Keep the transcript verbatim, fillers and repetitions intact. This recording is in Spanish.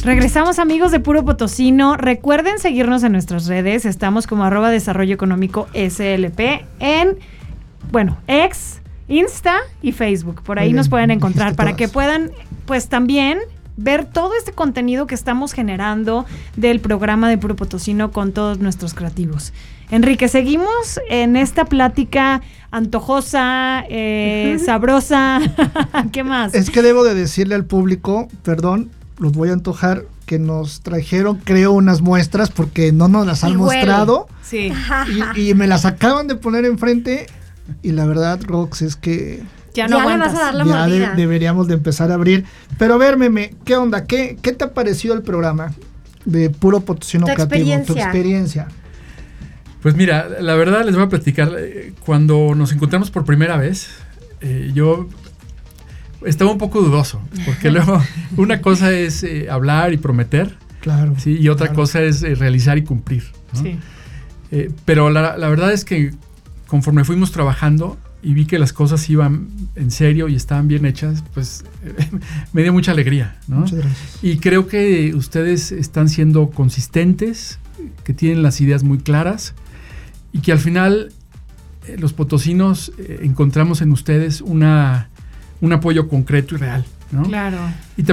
Regresamos, amigos de Puro Potosino. Recuerden seguirnos en nuestras redes. Estamos como arroba desarrollo económico S L P en, bueno, X, Insta y Facebook. Por ahí Muy nos bien, pueden encontrar dijiste para todas. que puedan, pues también ver todo este contenido que estamos generando del programa de Puro Potosino con todos nuestros creativos. Enrique, seguimos en esta plática antojosa, eh, uh-huh. sabrosa. ¿Qué más? Es que debo de decirle al público, perdón, los voy a antojar, que nos trajeron, creo, unas muestras porque no nos las han y mostrado. Sí. Y, y me las acaban de poner enfrente y la verdad, Rox, es que ya no ya aguantas. le vas a dar la ya mordida. de, deberíamos de empezar a abrir. Pero a ver, Meme, ¿qué onda? ¿Qué, qué te ha parecido el programa de Puro Potosino Tu Creativo? experiencia. Tu experiencia. Pues mira, la verdad les voy a platicar. Cuando nos encontramos por primera vez, eh, yo estaba un poco dudoso, porque luego una cosa es eh, hablar y prometer, claro, ¿sí? Y otra claro. cosa es eh, realizar y cumplir, ¿no? Sí. Eh, pero la, la verdad es que conforme fuimos trabajando y vi que las cosas iban en serio y estaban bien hechas, pues eh, me dio mucha alegría, ¿no? Muchas gracias. Y creo que ustedes están siendo consistentes, que tienen las ideas muy claras y que al final eh, los potosinos eh, encontramos en ustedes una, un apoyo concreto y real, ¿no? Claro. Y también